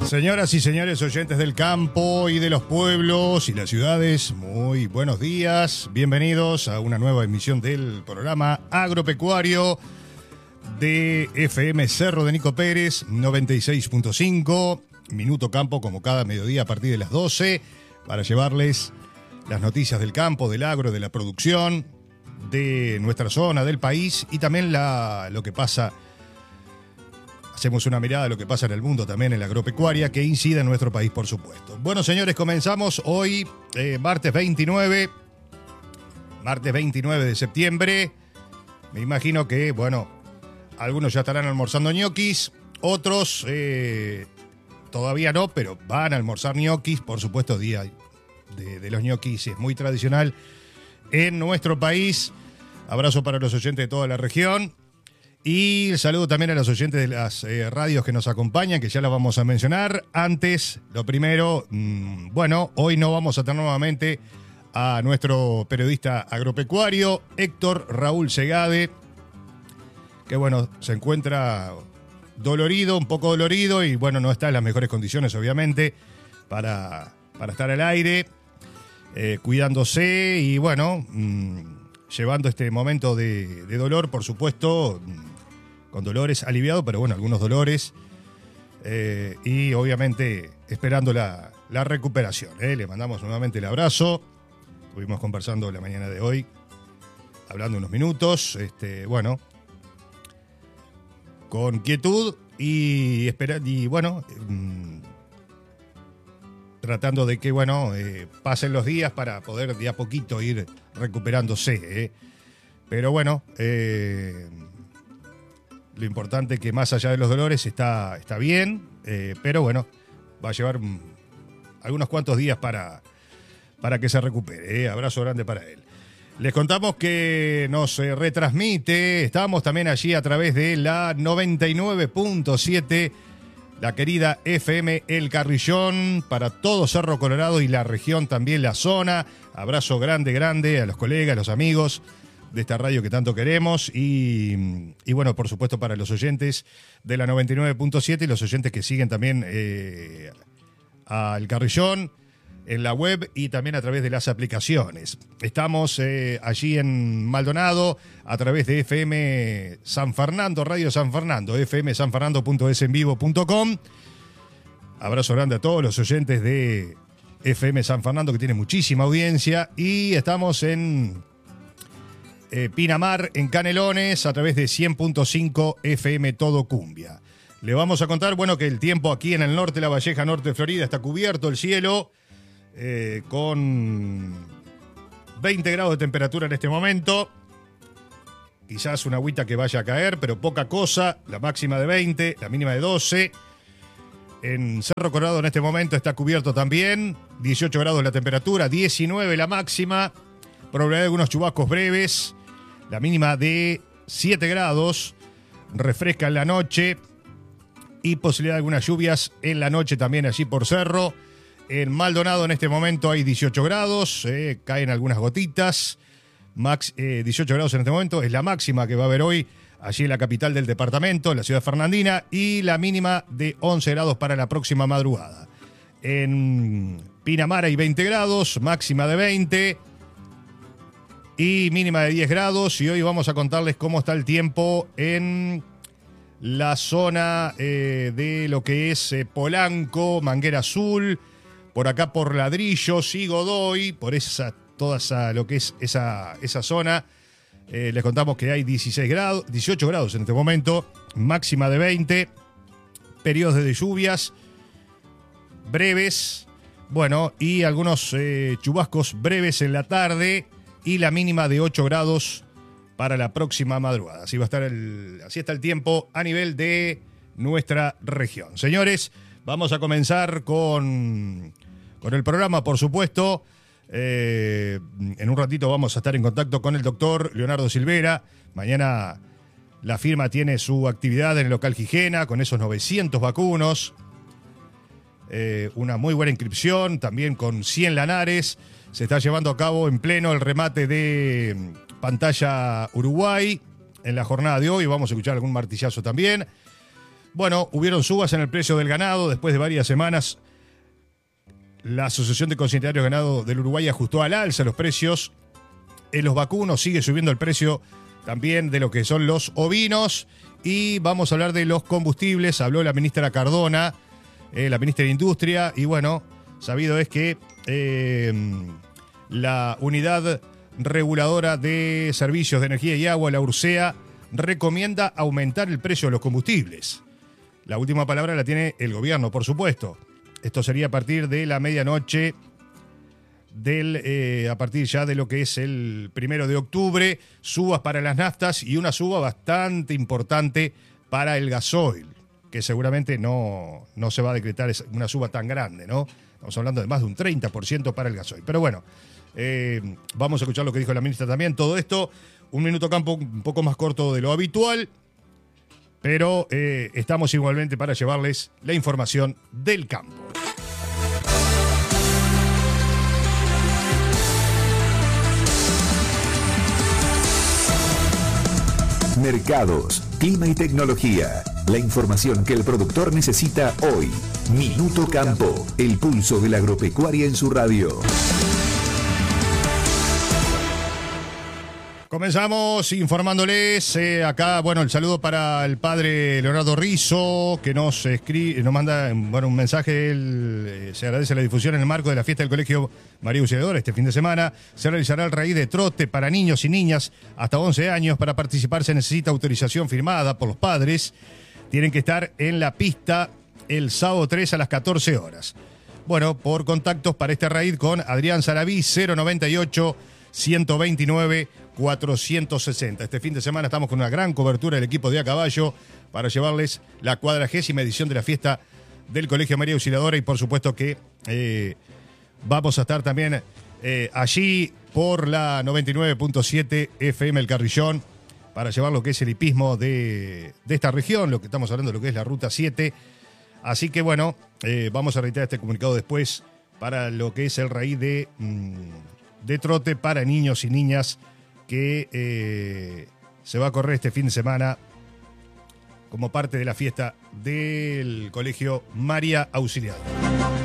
Señoras y señores oyentes del campo y de los pueblos y las ciudades, muy buenos días. Bienvenidos a una nueva emisión del programa agropecuario de FM Cerro de Nico Pérez, 96.5. Minuto Campo, como cada mediodía a partir de las 12, para llevarles las noticias del campo, del agro, de la producción, de nuestra zona, del país y también lo que pasa. Hacemos una mirada a lo que pasa en el mundo también en la agropecuaria que incide en nuestro país, por supuesto. Bueno, señores, comenzamos hoy, martes 29 de septiembre. Me imagino que, bueno, algunos ya estarán almorzando ñoquis, otros todavía no, pero van a almorzar ñoquis. Por supuesto, día de los ñoquis es muy tradicional en nuestro país. Abrazo para los oyentes de toda la región. Y saludo también a los oyentes de las radios que nos acompañan, que ya las vamos a mencionar. Antes, lo primero, bueno, hoy no vamos a tener nuevamente a nuestro periodista agropecuario, Héctor Raúl Segade, que bueno, se encuentra dolorido, un poco dolorido, y bueno, no está en las mejores condiciones, obviamente, para estar al aire, cuidándose y bueno, llevando este momento de dolor, por supuesto, con dolores aliviados, pero bueno, algunos dolores, y obviamente esperando la recuperación. Le mandamos nuevamente el abrazo. Estuvimos conversando la mañana de hoy, hablando unos minutos, bueno, con quietud y bueno, tratando de que, bueno, pasen los días para poder de a poquito ir recuperándose. Pero bueno, lo importante es que más allá de los dolores está bien, pero bueno, va a llevar algunos cuantos días para que se recupere. Abrazo grande para él. Les contamos que nos retransmite, estamos también allí a través de la 99.7, la querida FM El Carrillón, para todo Cerro Colorado y la región, también la zona. Abrazo grande a los colegas, a los amigos de esta radio que tanto queremos y bueno, por supuesto para los oyentes de la 99.7 y los oyentes que siguen también al Carrillón en la web y también a través de las aplicaciones. Estamos allí en Maldonado a través de FM San Fernando, Radio San Fernando, fmsanfernando.esenvivo.com. Abrazo grande a todos los oyentes de FM San Fernando, que tiene muchísima audiencia, y estamos en Pinamar, en Canelones, a través de 100.5 FM Todo Cumbia. Le vamos a contar, bueno, que el tiempo aquí en el norte, La Valleja, norte de Florida, está cubierto el cielo, con 20 grados de temperatura en este momento. Quizás una agüita que vaya a caer, pero poca cosa. La máxima de 20, la mínima de 12. En Cerro Colorado en este momento está cubierto también. 18 grados la temperatura, 19 la máxima. Probabilidad de algunos chubascos breves. La mínima de 7 grados. Refresca en la noche. Y posibilidad de algunas lluvias en la noche también allí por Cerro. En Maldonado en este momento hay 18 grados. Caen algunas gotitas. 18 grados en este momento. Es la máxima que va a haber hoy allí en la capital del departamento, en la ciudad fernandina. Y la mínima de 11 grados para la próxima madrugada. En Pinamar hay 20 grados. Máxima de 20. Y mínima de 10 grados. Y hoy vamos a contarles cómo está el tiempo en la zona de lo que es Polanco, Manguera Azul, por acá por Ladrillos y Godoy, por lo que es esa zona. Les contamos que hay 18 grados en este momento, máxima de 20, periodos de lluvias breves, bueno, y algunos chubascos breves en la tarde. Y la mínima de 8 grados para la próxima madrugada. Así está el tiempo a nivel de nuestra región. Señores, vamos a comenzar con el programa, por supuesto. En un ratito vamos a estar en contacto con el doctor Leonardo Silvera. Mañana la firma tiene su actividad en el local Gijena con esos 900 vacunos. Una muy buena inscripción, también con 100 lanares. Se está llevando a cabo en pleno el remate de Pantalla Uruguay en la jornada de hoy. Vamos a escuchar algún martillazo también. Bueno, hubieron subas en el precio del ganado después de varias semanas. La Asociación de Consignatarios de Ganado del Uruguay ajustó al alza los precios. En los vacunos sigue subiendo el precio también de lo que son los ovinos. Y vamos a hablar de los combustibles. Habló la ministra Cardona, la ministra de Industria. Y bueno, sabido es que la Unidad Reguladora de Servicios de Energía y Agua, la URSEA, recomienda aumentar el precio de los combustibles. La última palabra la tiene el gobierno, por supuesto. Esto sería a partir de la medianoche a partir ya de lo que es el 1 de octubre, subas para las naftas y una suba bastante importante para el gasoil, que seguramente no se va a decretar una suba tan grande, ¿no? Estamos hablando de más de un 30% para el gasoil. Pero bueno, vamos a escuchar lo que dijo la ministra también. Todo esto, un minuto campo un poco más corto de lo habitual, pero estamos igualmente para llevarles la información del campo. Mercados, clima y tecnología. La información que el productor necesita hoy. Minuto Campo, el pulso de la agropecuaria en su radio. Comenzamos informándoles acá, bueno, el saludo para el padre Leonardo Rizzo, que nos manda un mensaje. Él se agradece la difusión en el marco de la fiesta del Colegio María Auxiliadora. Este fin de semana se realizará el raíz de trote para niños y niñas hasta 11 años. Para participar se necesita autorización firmada por los padres. Tienen que estar en la pista el sábado 3 a las 14 horas. Bueno, por contactos para este raíz con Adrián Saraví, 098 129 460. Este fin de semana estamos con una gran cobertura del equipo de A Caballo para llevarles la 40ª edición de la fiesta del Colegio María Auxiliadora, y por supuesto que vamos a estar también allí por la 99.7 FM El Carrillón para llevar lo que es el hipismo de esta región, lo que estamos hablando de lo que es la Ruta 7. Así que bueno, vamos a reiterar este comunicado después para lo que es el raíz de trote para niños y niñas que se va a correr este fin de semana como parte de la fiesta del Colegio María Auxiliadora.